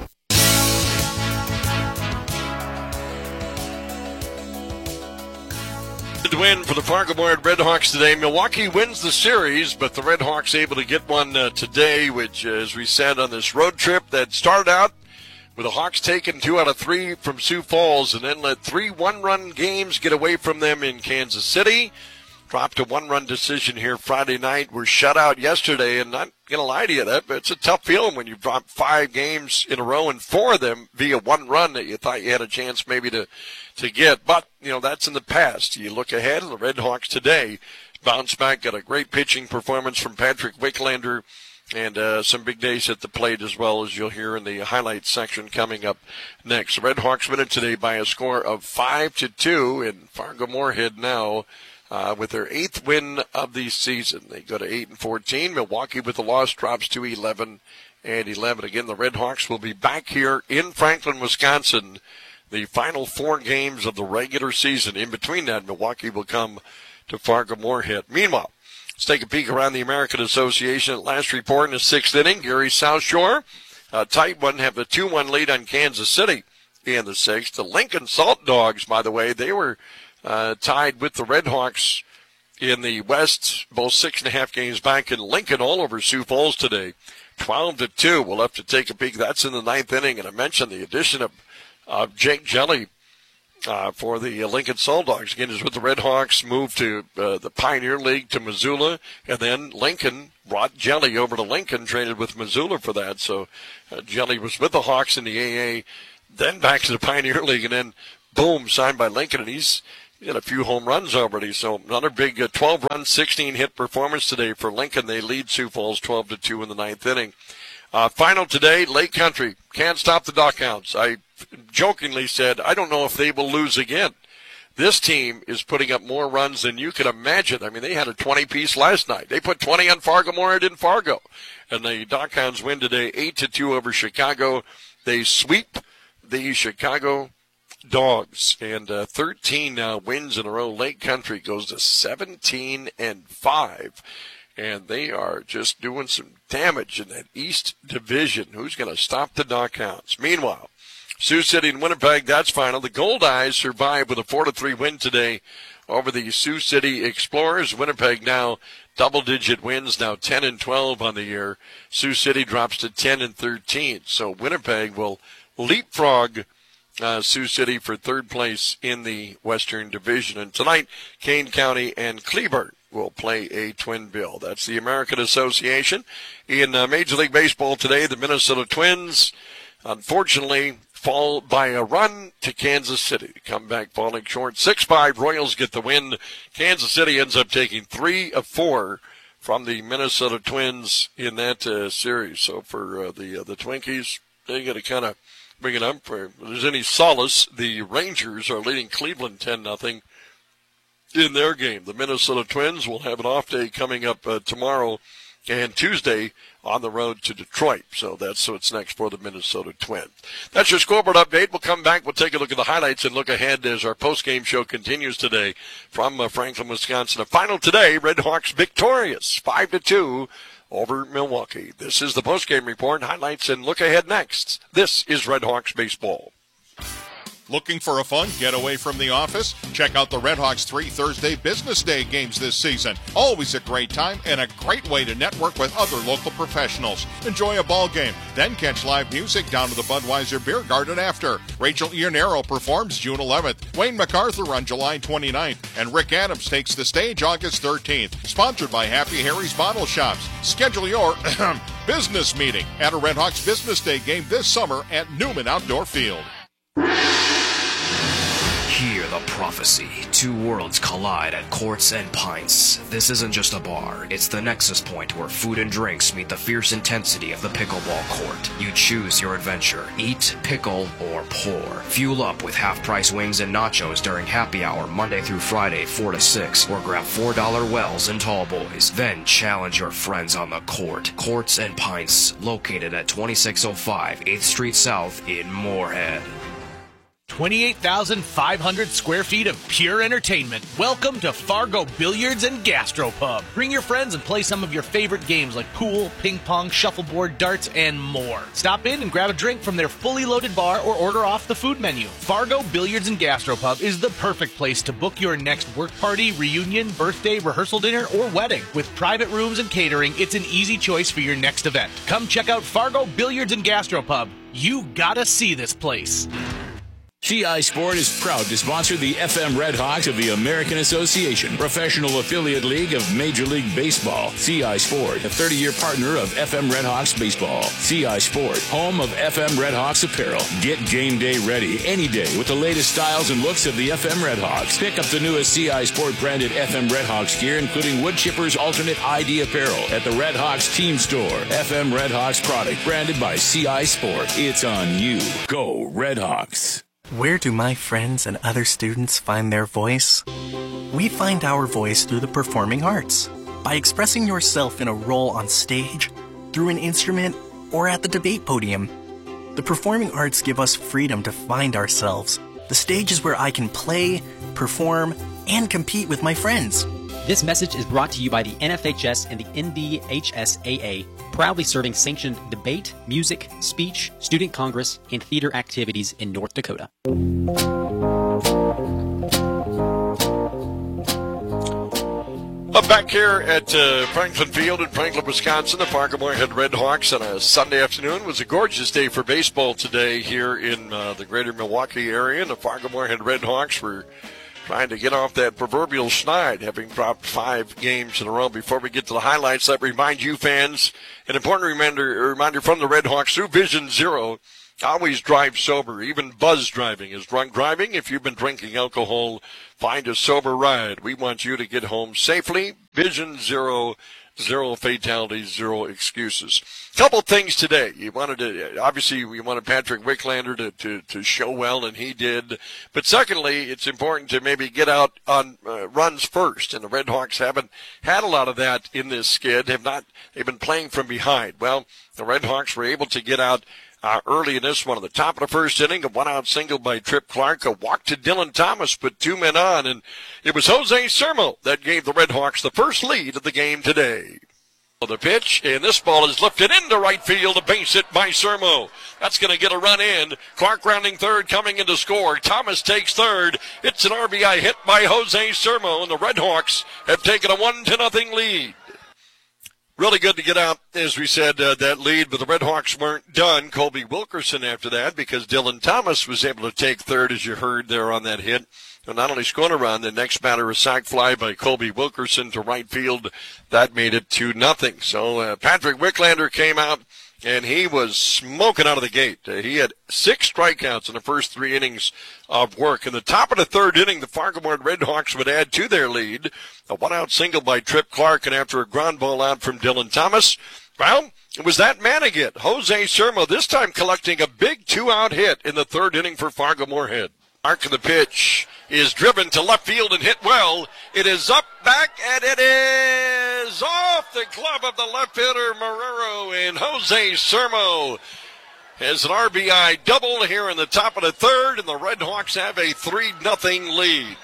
Good win for the Fargo-Moorhead Red Hawks today. Milwaukee wins the series, but the Red Hawks able to get one uh, today, which, uh, as we said, on this road trip that started out with the Hawks taking two out of three from Sioux Falls and then let three one-run games get away from them in Kansas City. Dropped a one-run decision here Friday night. Were shut out yesterday, and not going to lie to you, that it's a tough feeling when you drop five games in a row and four of them via one run that you thought you had a chance maybe to, to get. But, you know, that's in the past. You look ahead, and the Red Hawks today bounce back, got a great pitching performance from Patrick Wicklander, and uh, some big days at the plate as well, as you'll hear in the highlights section coming up next. The Red Hawks win it today by a score of five to two, and Fargo-Moorhead now Uh, with their eighth win of the season. They go to eight and fourteen. Milwaukee with the loss drops to eleven and eleven. Again, the Red Hawks will be back here in Franklin, Wisconsin. The final four games of the regular season. In between that, Milwaukee will come to Fargo-Moorhead. Meanwhile, Let's take a peek around the American Association at last report in the sixth inning. Gary South Shore, a tight one, have the two one lead on Kansas City in the sixth. The Lincoln Salt Dogs, by the way, they were uh, tied with the Red Hawks in the West, both six and a half games back in Lincoln, all over Sioux Falls today. twelve to two. We'll have to take a peek. That's in the ninth inning. And I mentioned the addition of uh, Jake Jelly uh, for the Lincoln Salt Dogs. Again, is with the Red Hawks, moved to uh, the Pioneer League to Missoula, and then Lincoln brought Jelly over to Lincoln, traded with Missoula for that. So uh, Jelly was with the Hawks in the A A, then back to the Pioneer League, and then boom, signed by Lincoln, and he's got a few home runs already. So another big uh, twelve-run, sixteen-hit performance today for Lincoln. They lead Sioux Falls twelve to two in the ninth inning. Uh, final today, Lake Country. Can't stop the Duckhounds. I jokingly said, I don't know if they will lose again. This team is putting up more runs than you could imagine. I mean, they had a twenty-piece last night. They put twenty on Fargo Moorhead in Fargo. And the Duckhounds win today eight to two over Chicago. They sweep the Chicago Dogs, and uh, thirteen uh, wins in a row. Lake Country goes to seventeen and five, and they are just doing some damage in that East Division. Who's going to stop the Duckhounds? Meanwhile, Sioux City and Winnipeg, that's final. The Gold Eyes survived with a four to three win today over the Sioux City Explorers. Winnipeg now double-digit wins, now ten and twelve on the year. Sioux City drops to ten and thirteen, so Winnipeg will leapfrog Uh, Sioux City for third place in the Western Division. And tonight, Kane County and Cleburne will play a twin bill. That's the American Association. In uh, Major League Baseball today, the Minnesota Twins, unfortunately, fall by a run to Kansas City. Comeback falling short. six five, Royals get the win. Kansas City ends up taking three of four from the Minnesota Twins in that uh, series. So for uh, the uh, the Twinkies, they got to kind of bring it up. For, if there's any solace, the Rangers are leading Cleveland ten nothing in their game. The Minnesota Twins will have an off day coming up uh, tomorrow and Tuesday on the road to Detroit. So that's what's next for the Minnesota Twins. That's your scoreboard update. We'll come back. We'll take a look at the highlights and look ahead as our post-game show continues today from uh, Franklin, Wisconsin. A final today, Red Hawks victorious, five to two. Over Milwaukee. This is the postgame report, highlights, and look ahead next. This is Red Hawks baseball. Looking for a fun getaway from the office? Check out the Red Hawks three Thursday Business Day games this season. Always a great time and a great way to network with other local professionals. Enjoy a ball game, then catch live music down to the Budweiser Beer Garden after. Rachel Iannero performs June eleventh, Wayne MacArthur on July twenty-ninth, and Rick Adams takes the stage August thirteenth. Sponsored by Happy Harry's Bottle Shops. Schedule your business meeting at a Red Hawks Business Day game this summer at Newman Outdoor Field. Hear the prophecy. Two worlds collide at Courts and Pints. This isn't just a bar. It's the nexus point where food and drinks meet the fierce intensity of the pickleball court. You choose your adventure. Eat, pickle, or pour. Fuel up with half-price wings and nachos during happy hour Monday through Friday, four to six, or grab four dollar wells and tall boys. Then challenge your friends on the court. Courts and Pints, located at twenty-six oh five eighth Street South in Moorhead. twenty-eight thousand five hundred square feet of pure entertainment. Welcome to Fargo Billiards and Gastropub. Bring your friends and play some of your favorite games like pool, ping pong, shuffleboard, darts, and more. Stop in and grab a drink from their fully loaded bar or order off the food menu. Fargo Billiards and Gastropub is the perfect place to book your next work party, reunion, birthday, rehearsal dinner, or wedding. With private rooms and catering, it's an easy choice for your next event. Come check out Fargo Billiards and Gastropub. You gotta see this place. C I Sport is proud to sponsor the F M Red Hawks of the American Association, professional affiliate league of Major League Baseball. C I Sport, a thirty-year partner of F M Red Hawks baseball. C I Sport, home of F M Red Hawks apparel. Get game day ready any day with the latest styles and looks of the F M Red Hawks. Pick up the newest C I Sport branded F M Red Hawks gear, including Wood Chipper's alternate I D apparel at the Red Hawks team store. F M Red Hawks product branded by C I Sport. It's on you. Go Red Hawks. Where do my friends and other students find their voice? We find our voice through the performing arts. By expressing yourself in a role on stage, through an instrument, or at the debate podium. The performing arts give us freedom to find ourselves. The stage is where I can play, perform, and compete with my friends. This message is brought to you by the N F H S and the N B H S A A, proudly serving sanctioned debate, music, speech, student congress, and theater activities in North Dakota. I'm back here at uh, Franklin Field in Franklin, Wisconsin. The Fargo-Moorhead Redhawks on a Sunday afternoon. It was a gorgeous day for baseball today here in uh, the greater Milwaukee area. And the Fargo-Moorhead Redhawks were trying to get off that proverbial schneid, having dropped five games in a row. Before we get to the highlights, let me remind you fans, an important reminder, a reminder from the Redhawks through Vision Zero. Always drive sober. Even buzz driving is drunk driving. If you've been drinking alcohol, find a sober ride. We want you to get home safely. Vision Zero, zero fatalities, zero excuses. Couple things today. You wanted to, obviously, we wanted Patrick Wicklander to, to, to show well, and he did. But secondly, it's important to maybe get out on uh, runs first. And the Redhawks haven't had a lot of that in this skid. Have not. They've been playing from behind. Well, the Redhawks were able to get out Uh, early in this one, at the top of the first inning, a one-out single by Tripp Clark, a walk to Dylan Thomas, put two men on, and it was Jose Sermo that gave the Redhawks the first lead of the game today. The pitch, and this ball is lifted into right field, a base hit by Sermo. That's going to get a run in. Clark rounding third, coming in to score. Thomas takes third. It's an R B I hit by Jose Sermo, and the Redhawks have taken a one to nothing lead. Really good to get out, as we said, uh, that lead, but the Redhawks weren't done. Colby Wilkerson after that, because Dylan Thomas was able to take third, as you heard there on that hit. So not only scoring a run, the next batter, a sac fly by Colby Wilkerson to right field. That made it two nothing. So uh, Patrick Wicklander came out, and he was smoking out of the gate. Uh, he had six strikeouts in the first three innings of work. In the top of the third inning, the Fargo-Moorhead Redhawks would add to their lead. A one-out single by Tripp Clark, and after a ground ball out from Dylan Thomas, well, it was that man again, Jose Sermo, this time collecting a big two-out hit in the third inning for Fargo-Moorhead. Arc of the pitch is driven to left field and hit well. It is up, back, and it is off the glove of the left hitter, Marrero, and Jose Sermo has an R B I double here in the top of the third, and the Redhawks have a three nothing lead.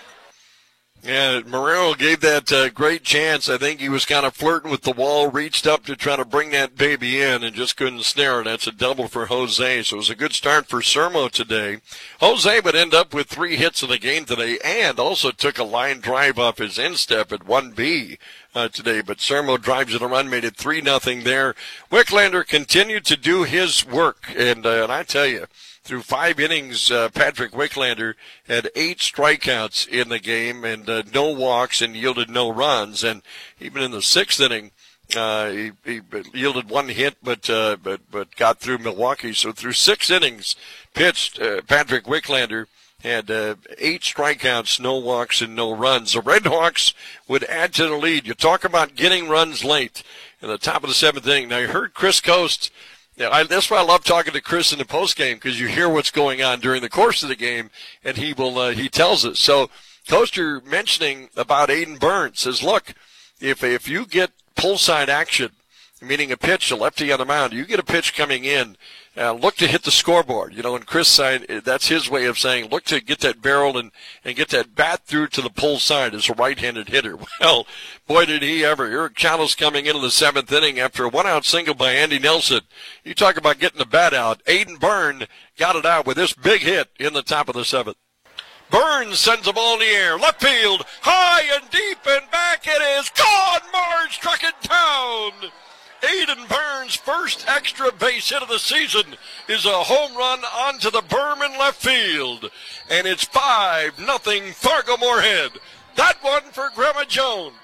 Yeah, Marrero gave that uh, great chance. I think he was kind of flirting with the wall, reached up to try to bring that baby in and just couldn't snare it. That's a double for Jose, so it was a good start for Sermo today. Jose would end up with three hits in the game today and also took a line drive off his instep at one B uh, today, but Sermo drives in a run, made it three nothing there. Wicklander continued to do his work, and, uh, and I tell you, through five innings, uh, Patrick Wicklander had eight strikeouts in the game and uh, no walks and yielded no runs. And even in the sixth inning, uh, he, he yielded one hit, but uh, but but got through Milwaukee. So through six innings pitched, uh, Patrick Wicklander had uh, eight strikeouts, no walks, and no runs. The Redhawks would add to the lead. You talk about getting runs late in the top of the seventh inning. Now, you heard Chris Coast. Yeah, I, that's why I love talking to Chris in the postgame, because you hear what's going on during the course of the game, and he will uh, he tells us. So Coaster mentioning about Aiden Burns says, look, if if you get pull side action, meaning a pitch, a lefty on the mound, you get a pitch coming in, uh, look to hit the scoreboard. You know, and Chris side, that's his way of saying, look to get that barrel and, and get that bat through to the pull side as a right-handed hitter. Well, boy, did he ever. Eric Chalos coming into the seventh inning after a one-out single by Andy Nelson. You talk about getting the bat out. Aiden Byrne got it out with this big hit in the top of the seventh. Burns sends the ball in the air. Left field, high and deep and back. It is gone. Marge struck it down. Aiden Burns' first extra base hit of the season is a home run onto the berm in left field. And it's five nothing Fargo-Moorhead. That one for Grandma Joan.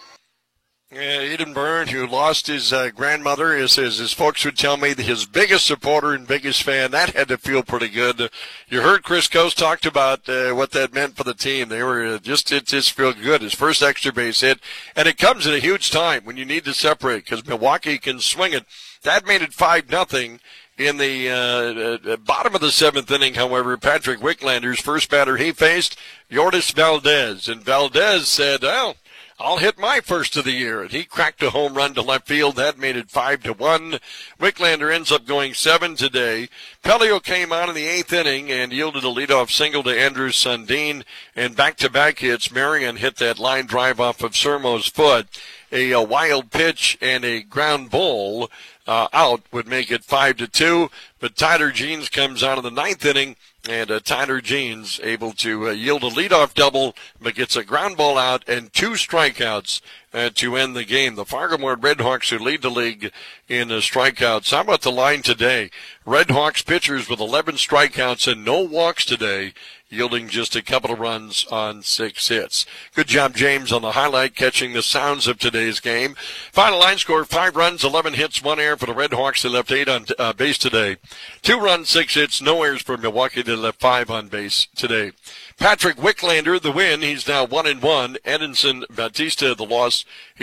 Yeah, Aiden Burns, who lost his uh, grandmother, as his, his folks would tell me, his biggest supporter and biggest fan. That had to feel pretty good. You heard Chris Coast talked about uh, what that meant for the team. They were uh, just, it just feel good. His first extra base hit. And it comes at a huge time when you need to separate, because Milwaukee can swing it. That made it five nothing. In the uh, uh, bottom of the seventh inning, however, Patrick Wicklander's first batter he faced, Yordis Valdez. And Valdez said, well, I'll hit my first of the year. And he cracked a home run to left field. That made it five to one. Wicklander ends up going seven today. Pelio came on in the eighth inning and yielded a leadoff single to Andrew Sundin. And back-to-back hits, Marion hit that line drive off of Sermo's foot. A, a wild pitch and a ground ball uh, out would make it five to two. But Tyler Jeans comes out in the ninth inning, and uh, Tyler Jeans able to uh, yield a leadoff double, but gets a ground ball out and two strikeouts uh, to end the game. The Fargo-Moorhead Redhawks, who lead the league in uh, strikeouts. How about the line today? Redhawks pitchers with eleven strikeouts and no walks today, yielding just a couple of runs on six hits. Good job, James, on the highlight, catching the sounds of today's game. Final line score, five runs, eleven hits, one error for the Redhawks. They left eight on uh, base today. Two runs, six hits, no errors for Milwaukee. They left five on base today. Patrick Wicklander, the win. He's now one and one. Edinson Batista, the loss.